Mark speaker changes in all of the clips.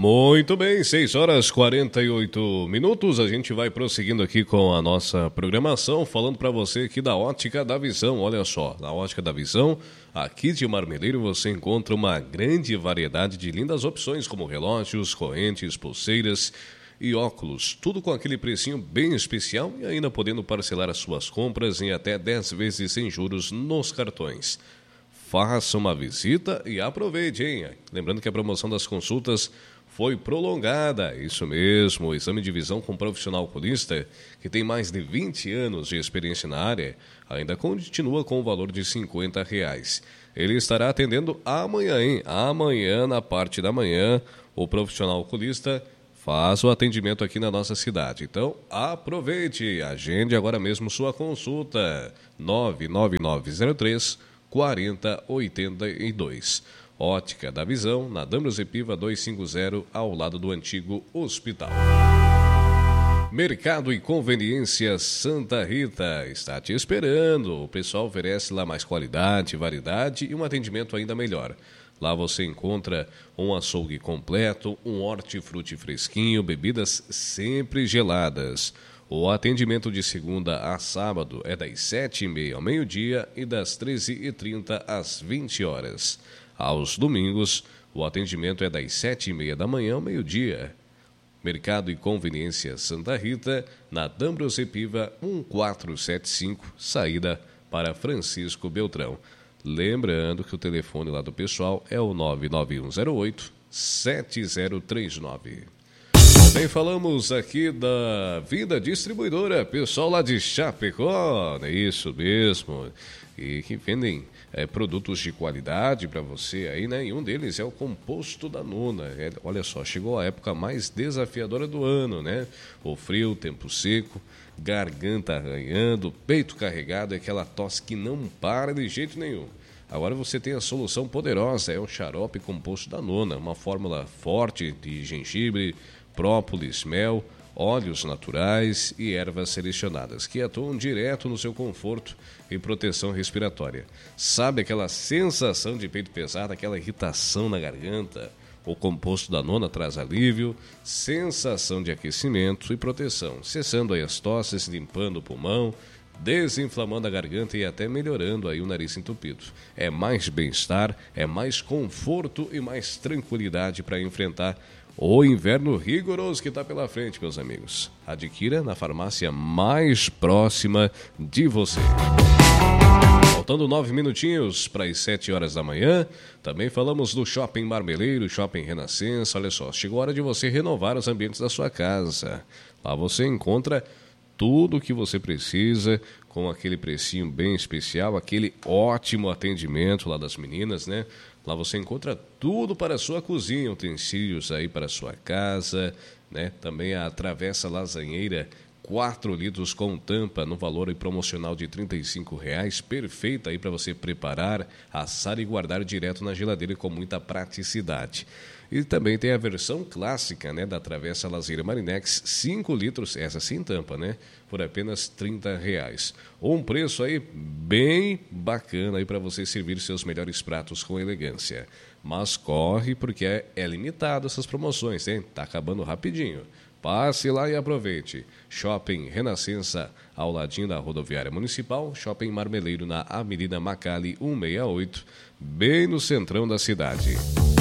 Speaker 1: Muito bem, 6 horas e 48 minutos. A gente vai prosseguindo aqui com a nossa programação, falando para você aqui da Ótica da Visão. Olha só, na Ótica da Visão, aqui de Marmeleiro, você encontra uma grande variedade de lindas opções, como relógios, correntes, pulseiras e óculos. Tudo com aquele precinho bem especial e ainda podendo parcelar as suas compras em até 10 vezes sem juros nos cartões. Faça uma visita e aproveite, hein? Lembrando que a promoção das consultas foi prolongada. Isso mesmo, o exame de visão com profissional oculista, que tem mais de 20 anos de experiência na área, ainda continua com o valor de R$50. Ele estará atendendo amanhã, hein? Amanhã, na parte da manhã, o profissional oculista faz o atendimento aqui na nossa cidade. Então, aproveite, agende agora mesmo sua consulta. 99903-4082. Ótica da Visão, na Damros Piva 250, ao lado do antigo hospital. Mercado e Conveniência Santa Rita está te esperando. O pessoal oferece lá mais qualidade, variedade e um atendimento ainda melhor. Lá você encontra um açougue completo, um hortifruti fresquinho, bebidas sempre geladas. O atendimento de segunda a sábado é das 7h30 ao meio-dia e das 13h30 às 20 horas. Aos domingos, o atendimento é das 7h30 da manhã ao meio-dia. Mercado e Conveniência Santa Rita, na Dambrose Piva 1475, saída para Francisco Beltrão. Lembrando que o telefone lá do pessoal é o 99108-7039. Também falamos aqui da Vida Distribuidora, pessoal lá de Chapecó, é isso mesmo, e que vendem produtos de qualidade para você aí, né? E um deles é o composto da Nona. Olha só, chegou a época mais desafiadora do ano, né? O frio, tempo seco, garganta arranhando, peito carregado, aquela tosse que não para de jeito nenhum. Agora você tem a solução poderosa, é o xarope composto da Nona, uma fórmula forte de gengibre, própolis, mel, óleos naturais e ervas selecionadas, que atuam direto no seu conforto e proteção respiratória. Sabe aquela sensação de peito pesado, aquela irritação na garganta? O composto da Nona traz alívio, sensação de aquecimento e proteção, cessando aí as tosses, limpando o pulmão, desinflamando a garganta e até melhorando aí o nariz entupido. É mais bem-estar, é mais conforto e mais tranquilidade para enfrentar o inverno rigoroso que está pela frente, meus amigos. Adquira na farmácia mais próxima de você. Faltando 9 minutinhos para as 7 horas da manhã, também falamos do Shopping Marmeleiro, Shopping Renascença. Olha só, chegou a hora de você renovar os ambientes da sua casa. Lá você encontra tudo o que você precisa, com aquele precinho bem especial, aquele ótimo atendimento lá das meninas, né? Lá você encontra tudo para a sua cozinha, utensílios aí para a sua casa, né? Também a travessa lasanheira, 4 litros com tampa, no valor promocional de R$35, perfeita aí para você preparar, assar e guardar direto na geladeira com muita praticidade. E também tem a versão clássica, né, da travessa lasanheira Marinex, 5 litros, essa sem tampa, né, por apenas R$30. Um preço aí bem bacana aí para você servir seus melhores pratos com elegância. Mas corre porque é limitado essas promoções, hein? Tá acabando rapidinho. Passe lá e aproveite. Shopping Renascença, ao ladinho da rodoviária municipal. Shopping Marmeleiro, na Avenida Macali 168, bem no centrão da cidade.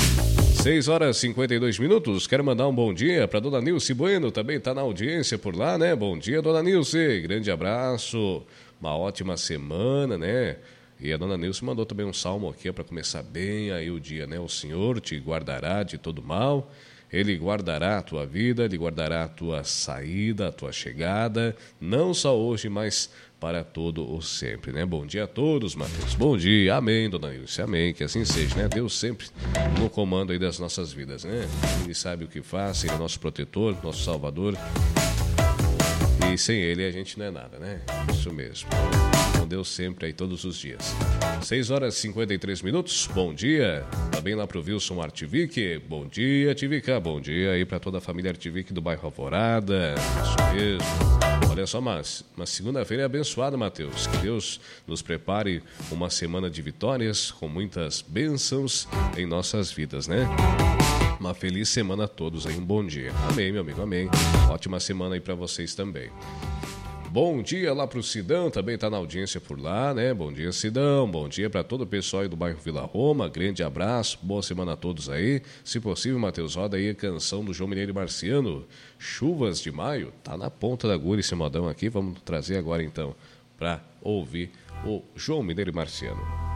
Speaker 1: 6 horas e 52 minutos. Quero mandar um bom dia para dona Nilce Bueno, também está na audiência por lá, né? Bom dia, dona Nilce. Grande abraço. Uma ótima semana, né? E a dona Nilce mandou também um salmo aqui para começar bem aí o dia, né? O Senhor te guardará de todo mal. Ele guardará a tua vida, Ele guardará a tua saída, a tua chegada, não só hoje, mas para todo o sempre, né? Bom dia a todos, Matheus. Bom dia, amém, dona Nilce, amém, que assim seja, né? Deus sempre no comando aí das nossas vidas, né? Ele sabe o que faz, Ele é nosso protetor, nosso salvador. E sem Ele a gente não é nada, né? Isso mesmo. Com Deus sempre aí, todos os dias. 6 horas e 53 minutos, bom dia. Também lá pro Wilson Artivic, bom dia, Artivica. Bom dia aí para toda a família Artivic do bairro Alvorada. Isso mesmo. Olha só, mas uma segunda-feira é abençoada, Matheus. Que Deus nos prepare uma semana de vitórias com muitas bênçãos em nossas vidas, né? Uma feliz semana a todos aí, um bom dia. Amém, meu amigo, amém. Ótima semana aí para vocês também. Bom dia lá pro Sidão, também tá na audiência por lá, né? Bom dia, Sidão. Bom dia para todo o pessoal aí do bairro Vila Roma. Grande abraço, boa semana a todos aí. Se possível, Matheus, roda aí a canção do João Mineiro Marciano, Chuvas de Maio. Tá na ponta da agulha esse modão aqui. Vamos trazer agora então para ouvir o João Mineiro Marciano.